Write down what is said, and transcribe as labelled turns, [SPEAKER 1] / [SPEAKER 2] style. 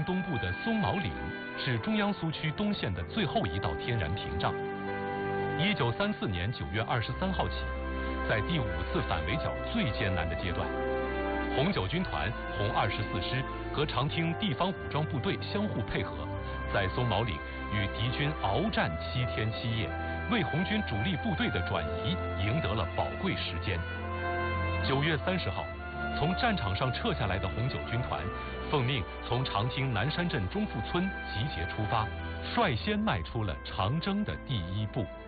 [SPEAKER 1] 东部的松毛岭是中央苏区东线的最后一道天然屏障。1934年9月23号起，在第5次反围剿最艰难的阶段，红九军团红24师和长汀地方武装部队相互配合，在松毛岭与敌军鏖战7天7夜，为红军主力部队的转移赢得了宝贵时间。9月30号，从战场上撤下来的红九军团，奉命从长汀南山镇中富村集结出发，率先迈出了长征的第一步。